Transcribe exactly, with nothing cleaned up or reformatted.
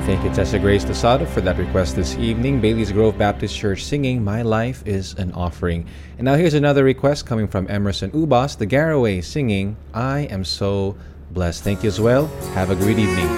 Thank you, Tessa Grace Tosado, for that request this evening. Bailey's Grove Baptist Church singing My Life is an Offering. And now here's another request coming from Emerson Ubas, the Garaway, singing I Am So Blessed. Thank you as well. Have a great evening.